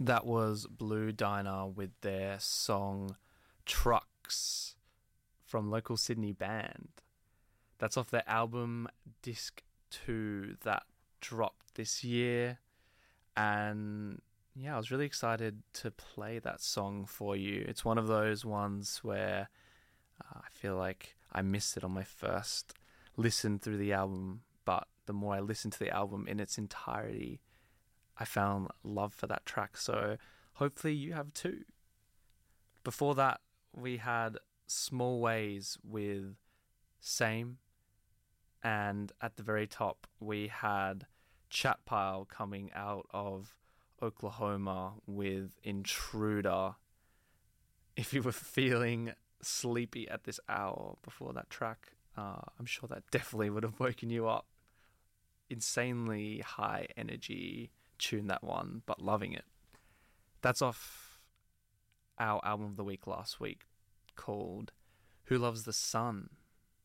That was Blue Diner with their song Trucks from local Sydney band. That's off their album Disc 2 that dropped this year. And yeah, I was really excited to play that song for you. It's one of those ones where I feel like I missed it on my first listen through the album, but the more I listened to the album in its entirety, I found love for that track. So hopefully you have too. Before that, we had Small Ways with Same. And at the very top, we had Chat Pile coming out of Oklahoma with Intruder. If you were feeling sleepy at this hour before that track, I'm sure that definitely would have woken you up. Insanely high energy tune, that one, but loving it. That's off our album of the week last week called Who Loves the Sun.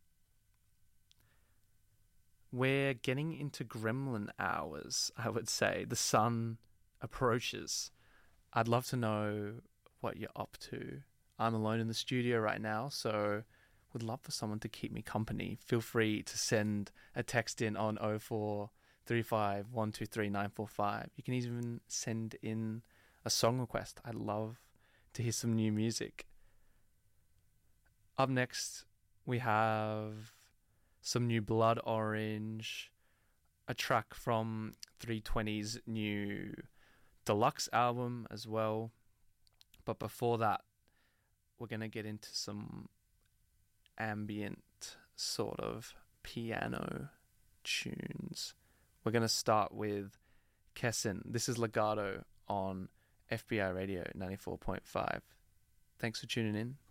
We're getting into gremlin hours, I would say. The sun approaches. I'd love to know what you're up to. I'm alone in the studio right now, so would love for someone to keep me company. Feel free to send a text in on 0435 123 945. You can even send in a song request. I'd love to hear some new music. Up next, we have some new Blood Orange, a track from 320's new deluxe album as well. But before that, we're going to get into some ambient sort of piano tunes. We're going to start with Kessin. This is Legato on FBI Radio 94.5. Thanks for tuning in.